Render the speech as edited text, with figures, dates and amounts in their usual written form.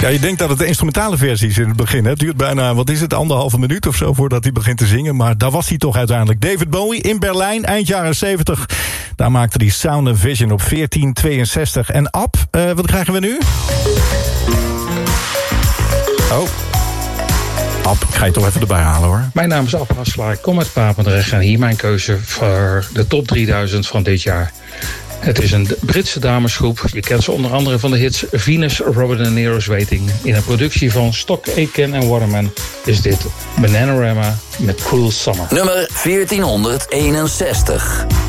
Ja, je denkt dat het de instrumentale versie is in het begin. Hè? Het duurt bijna, 1,5 minuut of zo voordat hij begint te zingen. Maar daar was hij toch uiteindelijk. David Bowie in Berlijn, eind jaren 70. Daar maakte hij Sound and Vision op 1462. En Ab, wat krijgen we nu? Oh. Ab, ik ga je toch even erbij halen, hoor. Mijn naam is Ab Hasselaar, ik kom uit Papendrecht en hier mijn keuze voor de top 3000 van dit jaar. Het is een Britse damesgroep. Je kent ze onder andere van de hits Venus, Robert De Niro's Waiting. In een productie van Stock Aitken en Waterman is dit Bananarama met Cruel Summer. Nummer 1461.